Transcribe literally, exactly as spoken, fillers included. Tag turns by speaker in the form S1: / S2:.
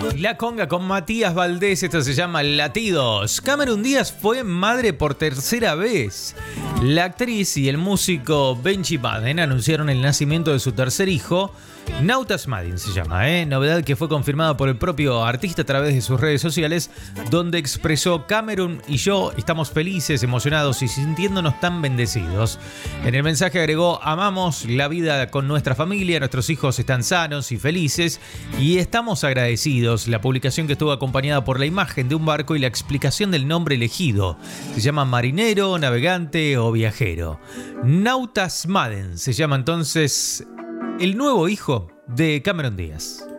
S1: La conga con Matías Valdés, esto se llama Latidos. Cameron Díaz fue madre por tercera vez. La actriz y el músico Benji Madden anunciaron el nacimiento de su tercer hijo. Nautas Madden se llama, ¿eh? Novedad que fue confirmada por el propio artista a través de sus redes sociales, donde expresó: Cameron y yo estamos felices, emocionados y sintiéndonos tan bendecidos. En el mensaje agregó: amamos la vida con nuestra familia, nuestros hijos están sanos y felices y estamos agradecidos. La publicación, que estuvo acompañada por la imagen de un barco y la explicación del nombre elegido, se llama marinero, navegante o viajero. Nautas Madden se llama entonces el nuevo hijo de Cameron Díaz.